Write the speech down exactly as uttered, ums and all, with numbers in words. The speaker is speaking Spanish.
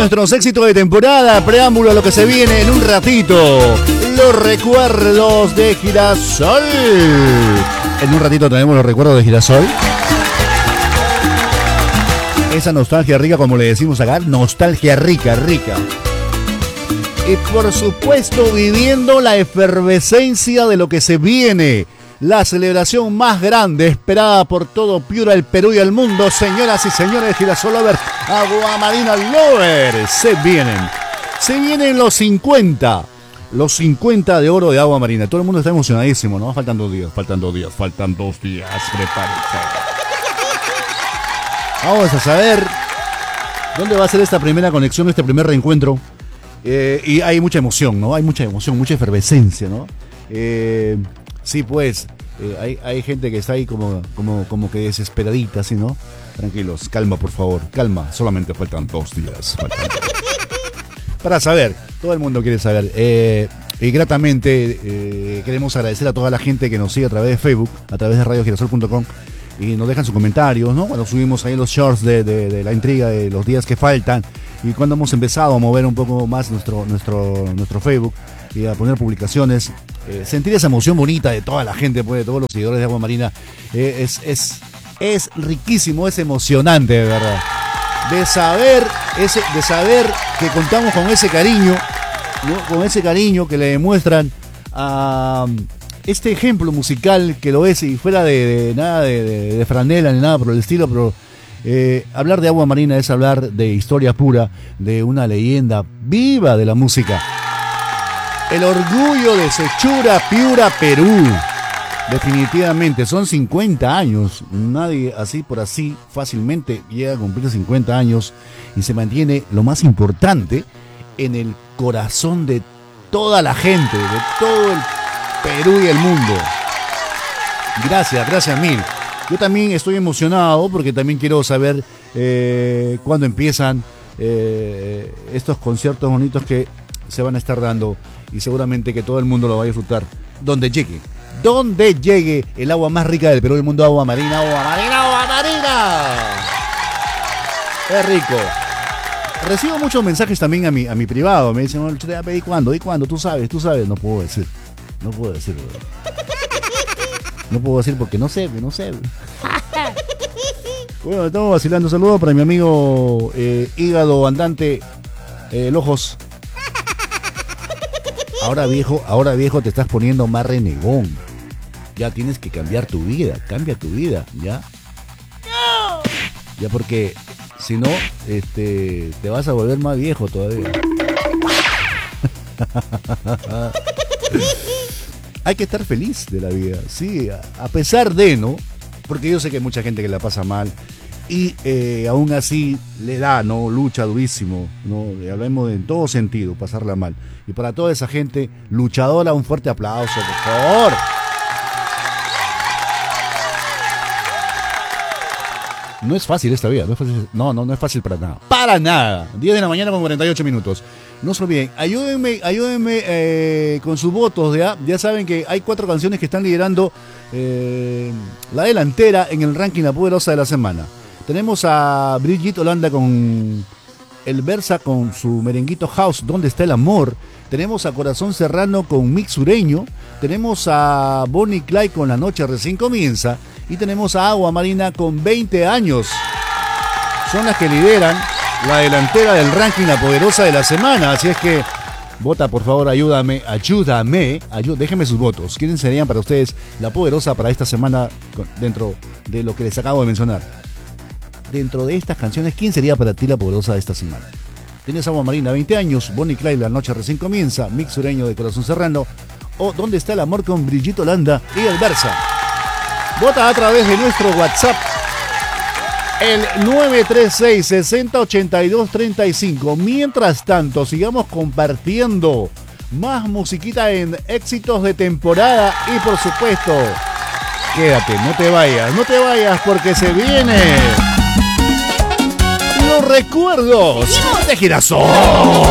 nuestros éxitos de temporada, preámbulo a lo que se viene en un ratito. Los recuerdos de Girasol. En un ratito tenemos los recuerdos de Girasol. Esa nostalgia rica, como le decimos acá, nostalgia rica, rica. Y por supuesto, viviendo la efervescencia de lo que se viene. La celebración más grande, esperada por todo Piura, el Perú y el mundo. Señoras y señores, Girasol Lovers, Agua Marina Lovers, se vienen. Se vienen los cincuenta. Los cincuenta de oro de Agua Marina. Todo el mundo está emocionadísimo, ¿no? Faltan dos días, faltan dos días, faltan dos días. Prepárense. Vamos a saber dónde va a ser esta primera conexión, este primer reencuentro. Eh, y hay mucha emoción, ¿no? Hay mucha emoción, mucha efervescencia, ¿no? Eh... Sí, pues, eh, hay, hay gente que está ahí como, como, como que desesperadita, ¿sí, no? Tranquilos, calma, por favor, calma. Solamente faltan dos días. Faltan dos. Para saber, todo el mundo quiere saber. Eh, y gratamente eh, queremos agradecer a toda la gente que nos sigue a través de Facebook, a través de radio girasol punto com, y nos dejan sus comentarios, ¿no? Cuando subimos ahí los shorts de, de, de la intriga de los días que faltan, y cuando hemos empezado a mover un poco más nuestro, nuestro, nuestro Facebook y a poner publicaciones, eh, sentir esa emoción bonita de toda la gente, pues, de todos los seguidores de Agua Marina, eh, es, es, es riquísimo, es emocionante, de verdad. De saber, ese, de saber que contamos con ese cariño, ¿no? Con ese cariño que le demuestran a este ejemplo musical que lo es, y fuera de, de nada de, de, de franela ni nada por el estilo, pero eh, hablar de Agua Marina es hablar de historia pura, de una leyenda viva de la música. El orgullo de Sechura, Piura, Perú. Definitivamente, son cincuenta años. Nadie así por así fácilmente llega a cumplir cincuenta años y se mantiene, lo más importante, en el corazón de toda la gente, de todo el Perú y el mundo. Gracias, gracias mil. Yo también estoy emocionado porque también quiero saber eh, cuándo empiezan eh, estos conciertos bonitos que se van a estar dando, y seguramente que todo el mundo lo va a disfrutar donde llegue, donde llegue el agua más rica del Perú y del mundo. Agua Marina, Agua Marina, Agua Marina. Es rico. Recibo muchos mensajes también a mi, a mi privado. Me dicen, ¿y cuándo? ¿Y cuándo? Tú sabes, tú sabes. No puedo decir. No puedo decir. No puedo decir porque no sé, no sé. Bueno, estamos vacilando. Saludos para mi amigo eh, Hígado Andante eh, Lojos. Ahora viejo, ahora viejo te estás poniendo más renegón. Ya tienes que cambiar tu vida, cambia tu vida, ¿ya? No. Ya, porque si no, este, te vas a volver más viejo todavía. Hay que estar feliz de la vida, sí, a, a pesar de, ¿no? Porque yo sé que hay mucha gente que la pasa mal y eh, aún así le da, ¿no? Lucha durísimo, ¿no? Hablemos de, en todo sentido, pasarla mal. Y para toda esa gente luchadora, un fuerte aplauso, por favor. No es fácil esta vida, no es fácil, no, no, no es fácil para nada. Para nada. diez de la mañana con cuarenta y ocho minutos. No se olviden, ayúdenme, ayúdenme eh, con sus votos. ¿ya? Ya saben que hay cuatro canciones que están liderando eh, la delantera en el ranking La Poderosa de la semana. Tenemos a Brigitte Holanda con El Versa, con su merenguito house, ¿Dónde está el amor? Tenemos a Corazón Serrano con Mix Sureño. Tenemos a Bonnie Clyde con La noche recién comienza. Y tenemos a Agua Marina con veinte años. Son las que lideran la delantera del ranking La Poderosa de la semana. Así es que vota, por favor, ayúdame, ayúdame, ayúdame, déjenme sus votos. ¿Quiénes serían para ustedes La Poderosa para esta semana dentro de lo que les acabo de mencionar? Dentro de estas canciones, ¿quién sería para ti La Poderosa de esta semana? Tienes Agua Marina, veinte años, Bonnie Clyde, La noche recién comienza, Mix Sureño de Corazón Serrano, o ¿Dónde está el amor? Con Brigitte Holanda y El Versa. Vota a través de nuestro WhatsApp, el nueve tres seis, seis cero, ocho dos tres cinco. Mientras tanto, sigamos compartiendo más musiquita en éxitos de temporada y, por supuesto, quédate, no te vayas, no te vayas porque se viene los recuerdos de Girasol.